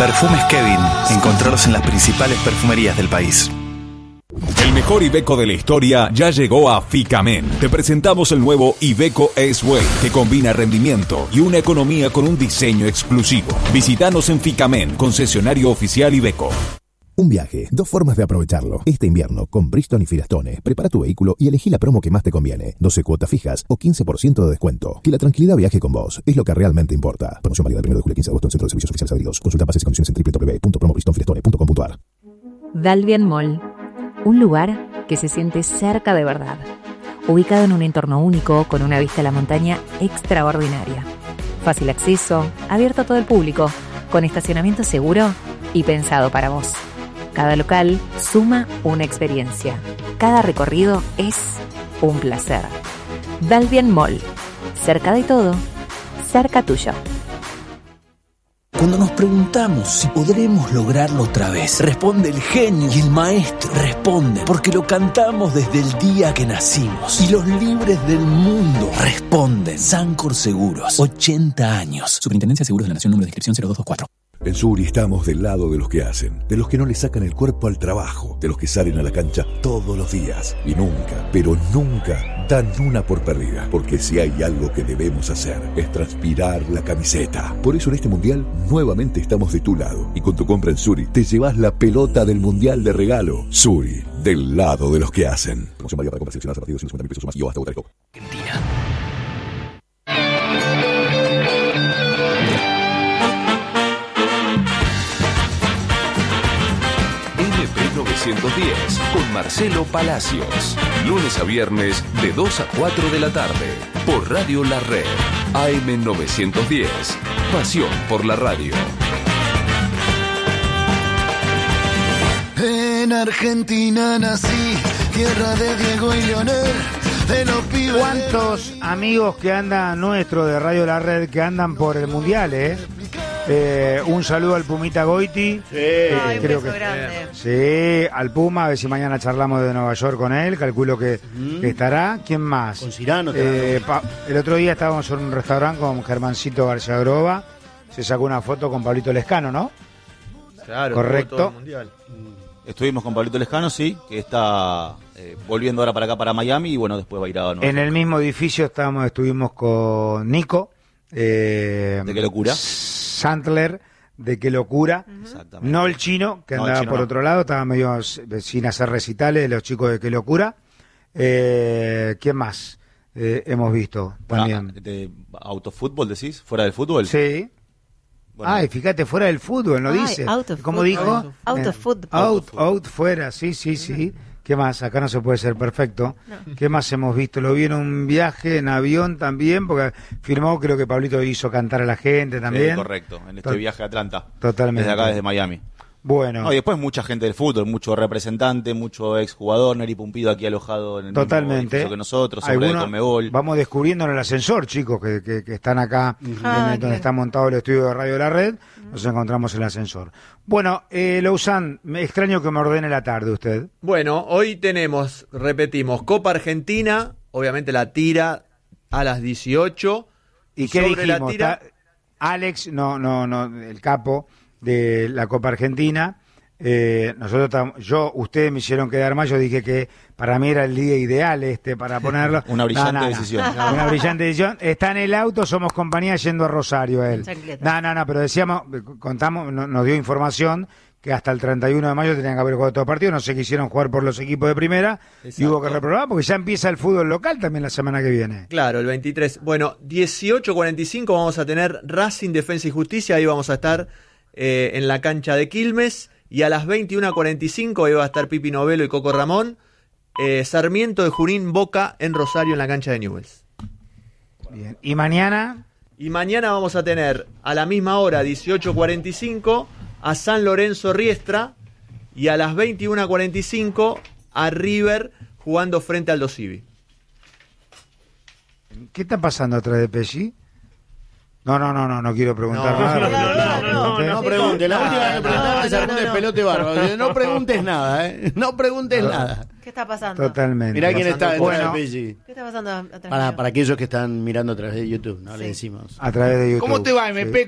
Perfumes Kevin. Encontrarlos en las principales perfumerías del país. El mejor Iveco de la historia ya llegó a Ficamen. Te presentamos el nuevo Iveco S-Way, que combina rendimiento y una economía con un diseño exclusivo. Visítanos en Ficamen, concesionario oficial Iveco. Un viaje, 2 formas de aprovecharlo. Este invierno, con Bridgestone y Firestone, prepara tu vehículo y elegí la promo que más te conviene. 12 cuotas fijas o 15% de descuento. Que la tranquilidad viaje con vos. Es lo que realmente importa. Promoción válida del 1 de julio al 15 de agosto en Centro de Servicios Oficiales Adheridos. Consulta bases y condiciones en www.promobridgestonefirestone.com.ar. Dalvien Mall. Un lugar que se siente cerca de verdad. Ubicado en un entorno único, con una vista a la montaña extraordinaria. Fácil acceso, abierto a todo el público, con estacionamiento seguro y pensado para vos. Cada local suma una experiencia. Cada recorrido es un placer. Dalvien Mall. Cerca de todo, cerca tuyo. Cuando nos preguntamos si podremos lograrlo otra vez, responde el genio y el maestro. Responden porque lo cantamos desde el día que nacimos. Y los libres del mundo responden. Sancor Seguros, 80 años. Superintendencia de Seguros de la Nación, número de inscripción 0224. En Suri estamos del lado de los que hacen, de los que no le sacan el cuerpo al trabajo, de los que salen a la cancha todos los días y nunca, pero nunca dan una por perdida, porque si hay algo que debemos hacer es transpirar la camiseta. Por eso en este mundial nuevamente estamos de tu lado y con tu compra en Suri te llevas la pelota del mundial de regalo. Suri, del lado de los que hacen. Promoción válida para compras seleccionadas a partir de 150.000 pesos más y o hasta votar el copo. Argentina. MP910 con Marcelo Palacios. Lunes a viernes de 2 a 4 de la tarde. Por Radio La Red. AM910. Pasión por la radio. En Argentina nací, tierra de Diego y Leonel. De los pibes. ¿Cuántos amigos que andan nuestros de Radio La Red que andan por el Mundial, un saludo al Pumita Goiti. Sí, creo que grande. Sí, al Puma, a ver si mañana charlamos de Nueva York con él, calculo que estará. ¿Quién más? Con Cirano. El otro día estábamos en un restaurante con Germancito García Groba, se sacó una foto con Pablito Lescano, ¿no? Claro, correcto. todo el mundial. Estuvimos con Pablito Lescano, sí, que está volviendo ahora para acá, para Miami, y bueno, después va a ir a Nueva York. En el mismo edificio estuvimos con Nico. ¿De qué locura? Sandler, de qué locura. Exactamente. No el chino, que andaba por otro lado, estaba medio sin hacer recitales, los chicos de qué locura. ¿Quién más hemos visto también? ¿De autofútbol decís? ¿Fuera del fútbol? Sí. Bueno. Fíjate, fuera del fútbol, ¿no dice? ¿Cómo dijo? Out of football. Out, fuera, sí. ¿Qué más? Acá no se puede ser perfecto. No. ¿Qué más hemos visto? Lo vi en un viaje en avión también, porque firmó, creo que Pablito hizo cantar a la gente también. Sí, correcto, en este viaje a Atlanta. Totalmente. Desde acá, desde Miami. Bueno. Y después mucha gente del fútbol, mucho representante, mucho exjugador, Neri Pumpido aquí alojado en el mismo edificio que nosotros, hombre de Conmebol. Vamos descubriendo en el ascensor, chicos, que están acá, donde está montado el estudio de Radio La Red, nos encontramos en el ascensor. Bueno, Lausanne, me extraño que me ordene la tarde usted. Bueno, hoy repetimos, Copa Argentina, obviamente la tira a las 18. ¿Y qué dijimos? Alex, no, el capo de la Copa Argentina, ustedes me hicieron quedar mal, yo dije que para mí era el día ideal para ponerlo. Una brillante decisión. Una brillante decisión. Está en el auto, somos compañía yendo a Rosario él. No, pero decíamos, nos dio información que hasta el 31 de mayo tenían que haber jugado todo partido, no se quisieron jugar por los equipos de primera. Exacto. Y hubo que reprobar porque ya empieza el fútbol local también la semana que viene. Claro, el 23. Bueno, 18:45 vamos a tener Racing, Defensa y Justicia, ahí vamos a estar en la cancha de Quilmes, y a las 21:45 ahí va a estar Pipi Novelo y Coco Ramón. Sarmiento de Junín, Boca en Rosario en la cancha de Newell's. Bien. ¿Y mañana? Y mañana vamos a tener a la misma hora, 18:45, a San Lorenzo Riestra, y a las 21:45 a River jugando frente al Dosivi. ¿Qué está pasando atrás de Pesci? No quiero preguntar nada. No preguntes. La última que preguntaste se responde pelote bárbaro. No preguntes nada, No preguntes nada. ¿Qué está pasando? Totalmente. Mirá quién está detrás de Pesci. ¿Qué está pasando atrás? Para aquellos que están mirando a través de YouTube, ¿no? Le decimos. A través de YouTube. ¿Cómo te va, MP?